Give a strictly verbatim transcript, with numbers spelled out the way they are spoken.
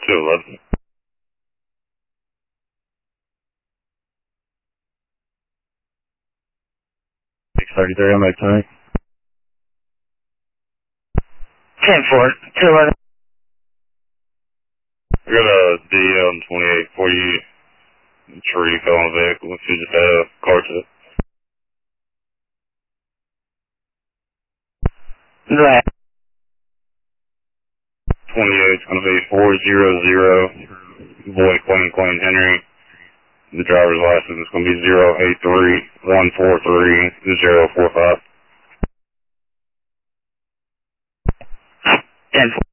two eleven. six thirty-three, I'm at time. ten four, two eleven. I got a D L twenty-eight for you. Tree fell on the vehicle. If you just had a car to it. Right. twenty-eight is going to be four zero zero. Boy Queen Queen Henry. The driver's license is going to be zero eight three one four three zero four five. ten four.